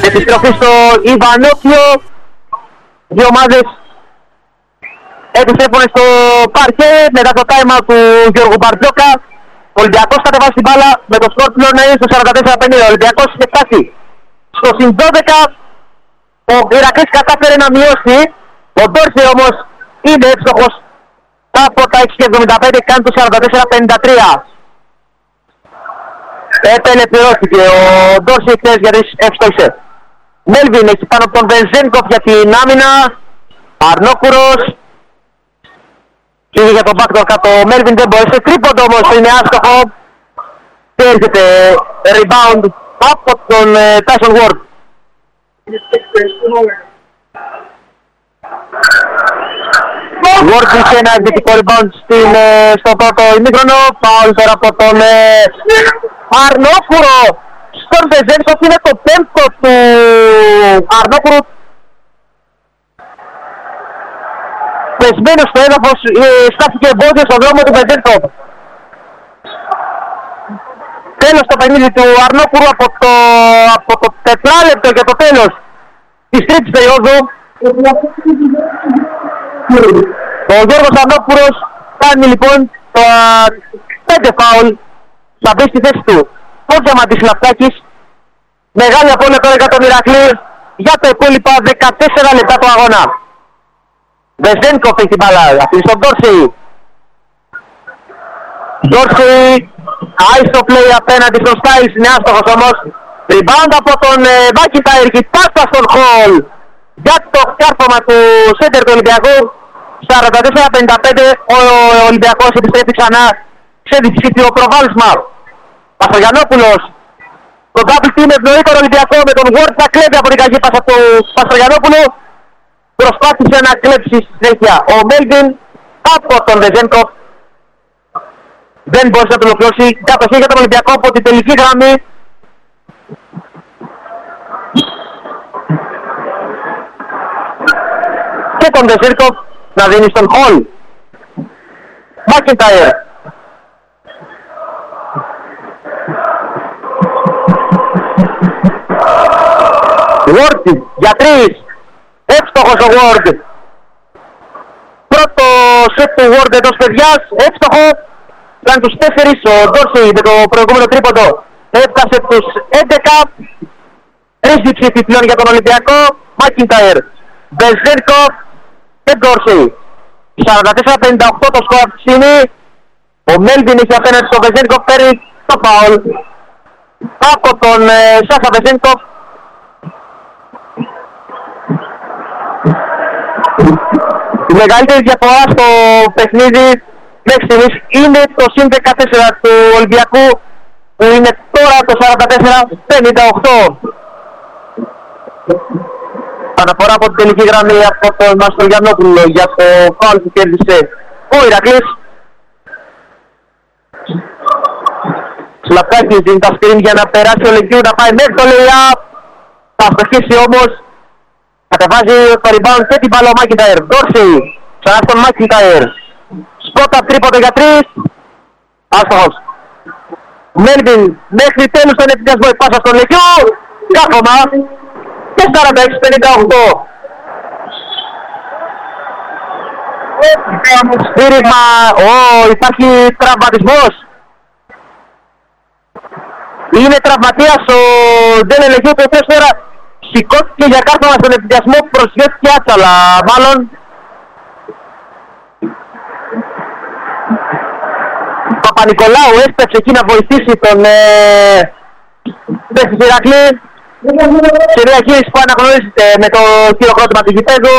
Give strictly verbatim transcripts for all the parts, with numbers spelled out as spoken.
Επιστροφή στο Ιβανόκιο. Δύο ομάδες επιστρέφουν στο παρκέ μετά το time out του Γιώργου Μπαρτζόκα. Ο Ολυμπιακός κατεβάζει την μπάλα με το σκορ πλέον να είναι στο σαράντα τέσσερα πενήντα. Ο Ολυμπιακός είχε φτάσει στο συν δώδεκα. Ο Ηρακλής κατάφερε να μειώσει. Ο Ντόρσε όμως είναι εύστοχος από τα έξι εβδομήντα πέντε, κάνει το σαράντα τέσσερα πενήντα τρία. Επελευθερώθηκε ο Ντόρσε χθες γιατί εύστοχησε. Μέλβιν έχει πάνω από τον Βενζένκοφ για την άμυνα. Αρνόκουρος. Πήγε για τον backdoor κάτω. Ο Μέλβιν δεν μπορούσε. Τρίποντο όμως είναι άστοχο. Και έρχεται rebound από τον Tyson Ward. Ward είχε ένα εκδοτικό rebound στην, στο πρώτο ημίχρονο. Πάω τώρα από τον Αρνόκουρο. Στον Βεζένκοφ είναι το πέμπτο του Αρνόκουρου. Πεσμένος στο έδαφος, στάθηκε εμπόδιο στον δρόμο του Βεζένκοφ. Τέλος το παιχνίδι του Αρνόκουρου από το, από το τετράλεπτο για το τέλος της τρίτης περίοδου. Ο Γιώργος Αρνόκουρος κάνει λοιπόν τα πέντε φάουλ. Θα μπει στη θέση του ο Διαμαντής Λαφτάκης. Μεγάλη απώλεια τώρα για τον Ηρακλή για τα υπόλοιπα δεκατέσσερα λεπτά του αγώνα. Βεζένκοφ έχει την μπάλα, αυτή στον Ντόρσεϊ. Ντόρσεϊ, άιστο play απέναντι στον Στάιλς, είναι άστοχος όμως. Rebound από τον Μάκιντάιρ και πάσα στον Χολ για το κάρφωμα του σέντερ του Ολυμπιακού. σαράντα τέσσερα πενήντα πέντε, ο Ολυμπιακός επιστρέφει ξανά σε διψήφιο προβάδισμα. Παστογιαννόπουλος, το double team ευνοεί τον Ολυμπιακό με τον Ward να κλέβει από την κακή πάσα του Παστογιαννόπουλου. Προσπάθησε να κλέψει στη συνέχεια ο Μέλβιν από τον Βεζένκοφ. Δεν μπορούσε να το ολοκληρώσει. Κατοχή για τον Ολυμπιακό από την τελική γραμμή. Και τον Βεζένκοφ να δίνει στον Χολ. Μάκιντάιρ. Ward για τρεις. Εύστοχος ο Ward. Πρώτο σετ του Ward εντός παιδιάς. Εύστοχο. Κάνει τους τέσσερις. Ο Ντόρσεϊ με το προηγούμενο τρίποντο έφτασε τους έντεκα. Τρεις διψήφοι πλέον για τον Ολυμπιακό. Μάκιντάιρ, Βεζένκοφ και Ντόρσεϊ. σαράντα τέσσερα πενήντα οκτώ το σκορ αυτή τη στιγμή. Ο Μέλβιν είχε απέναντι στο Βεζένκοφ, παίρνει το φάουλ από τον ε, Σάσα Βεζένκοφ. Η μεγαλύτερη διαφορά στο παιχνίδι μέχρι στιγμής είναι το συν δεκατέσσερα του Ολυμπιακού που είναι τώρα το σαράντα τέσσερα πενήντα οκτώ. Αναφορά από την τελική γραμμή από τον Μαστρογιαννόπουλο για το φάουλ που κέρδισε ο Ηρακλής. Σλαπκάκης δίνει τα σκριν για να περάσει ο Λεκιού να πάει μέχρι το lay-up. Θα αστοχίσει όμως. Κατεβάζει το rebound και την μπάλα ο Μάκιντάιρ. Ντόρσεϊ, ξανά στον Μάκιντάιρ. Σπότα τρίποντο για τρεις. Άστοχος. Μέλβιν μέχρι τέλους τον επιδιασμό, η πάσα στον Λεκιού. Κάθομα. Και σαράντα έξι πενήντα οκτώ. Στήριγμα. Ω, υπάρχει τραυματισμός. Είναι τραυματίας ο Ντέλε Λεκιού, το οποίο τώρα σηκώθηκε για κάρφωμα στον επιδιασμό, προσγειώθηκε άτσαλα, μάλλον. Παπα-Νικολάου έσπευσε εκεί να βοηθήσει τον παίκτη του Ηρακλή. Σε μια κίνηση που αναγνωρίζεται με το χειροκρότημα του γηπέδου.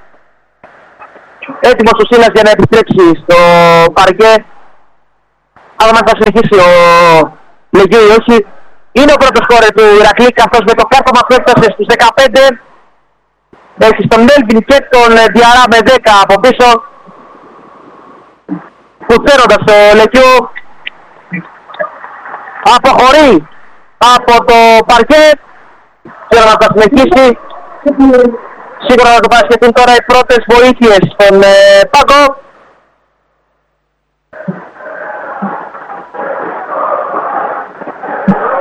Έτοιμος ο Σίλας για να επιστρέψει στο παρκέ. Αλλά μας θα συνεχίσει ο Λεγίου ή όχι. Είναι ο πρώτος σκόρερ του Ηρακλή, καθώς με το κάρτομα που έφτασε στους δεκαπέντε έχει στον Μέλβιν και τον Διαρά με δέκα από πίσω, κουτσέροντας το Λεκιού. Αποχωρεί από το παρκέ. Ξέρω να θα συνεχίσει. Σίγουρα να το παρασχεθούν τώρα οι πρώτες βοήθειες στον ε, πάγκο.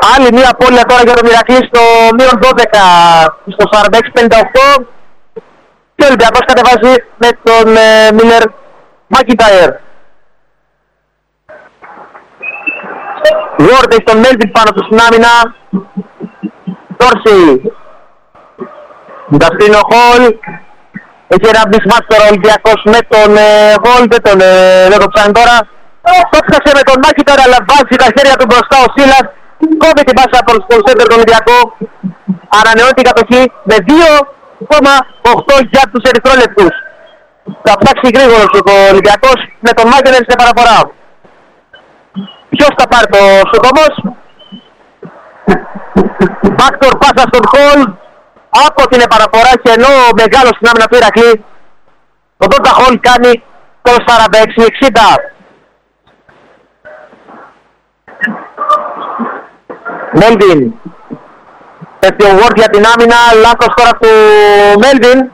Άλλη μία απώλεια τώρα για τον Ηρακλή στο μείον δώδεκα, στο σαράντα έξι πενήντα οκτώ. Και ο Ολυμπιακός κατεβάζει με τον ε, Μίλερ Μακιντάιρ. Ward έχει τον Μέλβιν πάνω του στην άμυνα. Τόρση. Νταστίνο Χολ. Έχει ένα μπισμάτ τώρα ο Ολυμπιακός με τον Χολ. Δεν τον ε, δεν το ψάχνει τώρα. Το ψάξε με τον Μακιντάιρ, αλλά βάζει τα χέρια του μπροστά ο Σίλας. Κόβει την πάσα προς τον σέντερ τον Ολυμπιακό. Ανανεώνει την κατοχή με δύο κόμμα οκτώ για τους ερυθρόλεπτους. Θα ψάξει γρήγορος ο Ολυμπιακός με τον Μάκελεν σε παραφορά. Ποιος θα πάρει το σουτ όμως? Backdoor πάσα στον Χολ. Από την επαναφορά και ενώ ο μεγάλος στην άμυνα του Ηρακλή, ο Ντόντα Χολ κάνει το σαράντα έξι εξήντα. Μέλβιν. Πέφτει ο Ward για την άμυνα, λάθος τώρα του Μέλβιν.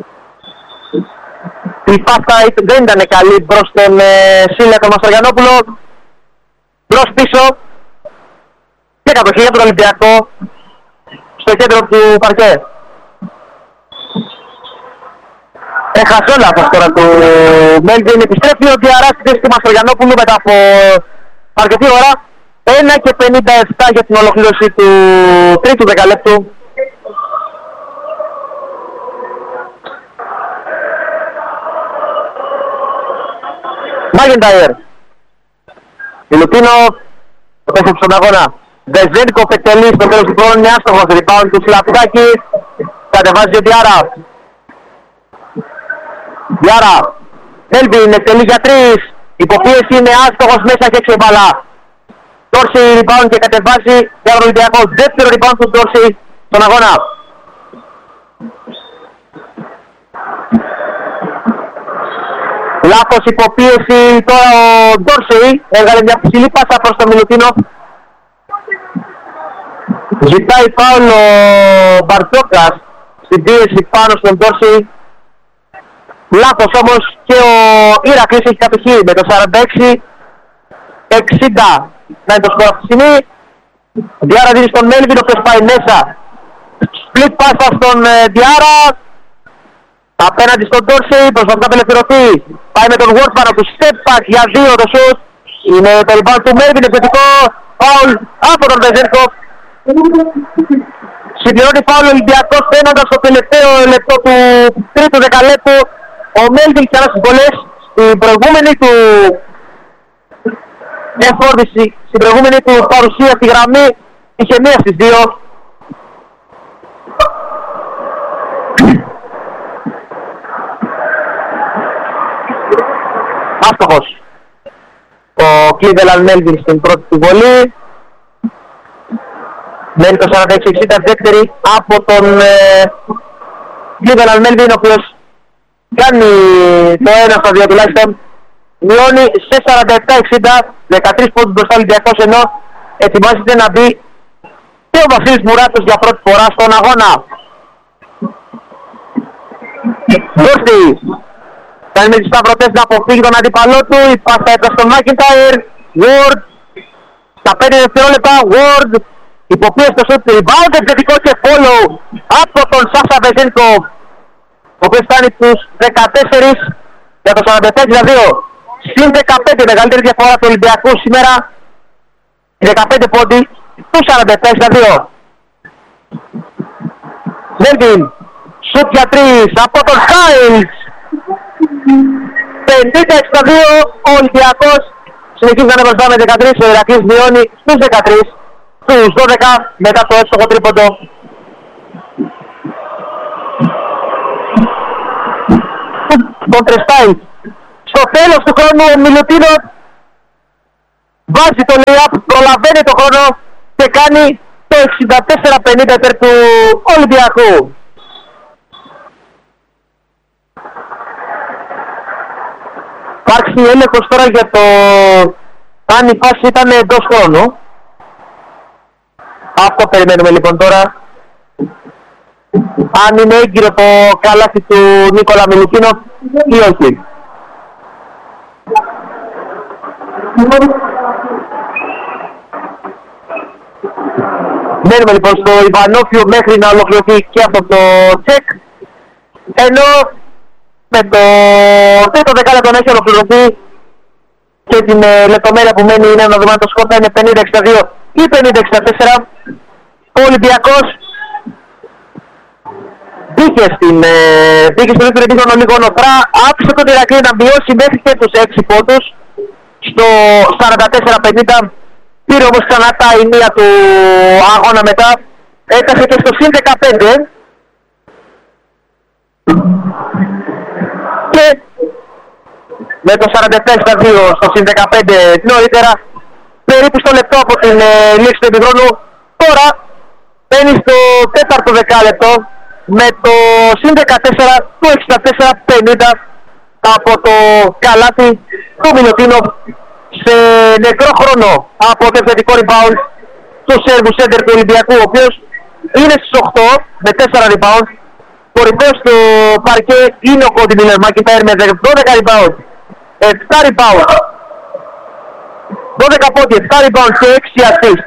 Η πάσα δεν ήταν καλή προς τον ε, Σίλια τον Μαστοριανόπουλο. Μπρος πίσω. Και κατοχή για τον Ολυμπιακό στο κέντρο του παρκέ. Έχασε λάθος τώρα του Μέλβιν. Επιστρέφει ο Διαράστης του Μαστοριανόπουλου μετά από αρκετή ώρα. ένα και πενήντα επτά για την ολοκλήρωση του τρίτου δεκαλέπτου. Μάγενταϊρ. Μιλουτίνο το πέσει στον αγώνα. Βεζένικο εκτελεί στο τέλος του χρόνου. Είναι άστοχος rebound του Σλαφτάκη. Κατεβάζει ο Διάρα. Διάρα. Μέλβιν εκτελεί για τρεις. Υποπίεση, είναι άστοχος μέσα και έξω μπαλά. Τόρση rebound και κατεβάζει για τον Ολυμπιακό. Δεύτερο rebound του Τόρση στον αγώνα. Λάθος υποπίεση τώρα ο Ντόρσεϊ. Έβγαλε μια ψηλή πάσα προς τον Μιλουτίνο. Ζητάει φάουλ ο Μπαρτζόκας στην πίεση πάνω στον Ντόρσεϊ. Λάθος όμως και ο Ηρακλής έχει κατοχή με το σαράντα έξι εξήντα. Να είναι το σκορ αυτή τη στιγμή. Διάρα δίνει στον Μέλβιν, ο οποίος πάει μέσα. Split πάσα στον ε, Διάρα. Απέναντι στον Τόρσεϊ, προσπαθεί να απελευθερωθεί. Πάει με τον Ward πάνω του, step back για δύο το shoot. Είναι το rebound του Μέλβιν, επιθετικό foul από τον Βεζένικο. Συμπληρώνει foul ο Ολυμπιακός φαίνοντας στο τελευταίο λεπτό του τρίτου δεκαλέπτου. Ο Μέλβιν και άλλες βολές στην προηγούμενη του εφόρτιση, στην προηγούμενη του παρουσία στη γραμμή είχε μία στις δύο. Άστοχος ο Cleveland Melvin στην πρώτη του βολή. Μένει το σαράντα έξι εξήντα δεύτερη από τον ε, Cleveland Melvin, ο οποίος κάνει το ένα στα δύο τουλάχιστον. Μειώνει σε σαράντα επτά εξήντα, δεκατρείς πόντους μπροστά Ολυμπιακός, ενώ ετοιμάζεται να μπει και ο Βασίλης Μουράτος για πρώτη φορά στον αγώνα. Δώστη κάνει με τις σταυρωτές να αποφύγει τον αντίπαλό του. Η πάσα έπρεπε στον Μάκινταϊρ. Ward στα πέντε δευτερόλεπτα. Ward υποπίεση στο σούτ. Rebound επιθετικό και follow από τον Σάσα Βεζένικο, ο οποίος φτάνει τους δεκατέσσερα για το σαράντα επτά εξήντα δύο. Συν δεκαπέντε, μεγαλύτερη διαφορά του Ολυμπιακού σήμερα. δεκαπέντε πόντι του σαράντα επτά εξήντα δύο. Μέλβιν, σούτ για τρεις από τον Χάιλς. πενήντα εξήντα δύο, ο Ολυμπιακός συνεχίζει να είναι μπροστά με δεκατρείς, ο Ηρακλής μειώνει στους δεκατρείς, στους δώδεκα μετά το εύστοχο τρίποντο. Τον Τρεστάιν. Στο τέλος του χρόνου ο Μιλουτίνο βάζει το lay-up, προλαβαίνει το χρόνο και κάνει το εξήντα τέσσερα πενήντα υπέρ του Ολυμπιακού. Υπάρχει έλεγχος τώρα για το αν η πάση ήταν εντός χρόνου. Αυτό περιμένουμε λοιπόν τώρα. Αν είναι έγκυρο το καλάθι του Νίκολα Μιλουτίνο ή όχι. Μένουμε λοιπόν στο Ιβανόφιο μέχρι να ολοκληρωθεί και αυτό το τσεκ. Ενώ με το τρίτο δεκάλεπτο να έχει ολοκληρωθεί και την ε, λεπτομέρεια που μένει είναι να δούμε αν το σκορ θα είναι πενήντα εξήντα δύο ή πενήντα εξήντα τέσσερα. Ο Ολυμπιακός μπήκε στην ε, μπήκε στο δεύτερο επίθετο λίγο νοθρά, άφησε τον Ηρακλή να μειώσει μέχρι και τους έξι πόντους στο σαράντα τέσσερα πενήντα. Πήρε όμως ξανά τα ενία του αγώνα μετά, έφτασε και στο συν δεκαπέντε και με το σαράντα επτά εξήντα δύο στο συν δεκαπέντε νωρίτερα, περίπου στο λεπτό από την ε, λήξη του επιχρόνου. Τώρα μπαίνει στο τέταρτο δεκάλεπτο με το συν δεκατέσσερα του εξήντα τέσσερα πενήντα από το καλάθι του Μιλωτίνοφ σε νεκρό χρόνο από το επιθετικό rebound του Σέρβου Σέντερ του Ολυμπιακού, ο οποίος είναι στις οκτώ με τέσσερα rebound. Κορυφαίος στο παρκέ είναι ο Κόντι Μίλερ Μακιντάιρ με δώδεκα rebound, επτά rebound, δώδεκα πόντια, επτά rebound και έξι assist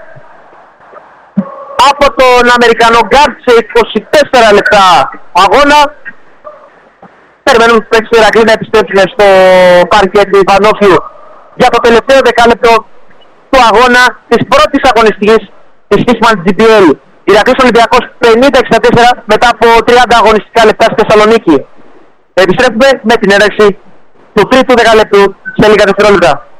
από τον Αμερικανό γκάρτ σε είκοσι τέσσερα λεπτά αγώνα. Περιμένουν τους παίκτες του Ηρακλή να επιστρέψουν στο παρκέ του Ιβανόφιου για το τελευταίο δεκάλεπτο του αγώνα της πρώτης αγωνιστικής της Fishman τζι πι ελ. Ηρακλής Ολυμπιακός πενήντα εξήντα τέσσερα μετά από τριάντα αγωνιστικά λεπτά στη Θεσσαλονίκη. Επιστρέφουμε με την έναρξη του τρίτου δεκαλέπτου σε λίγα δευτερόλεπτα.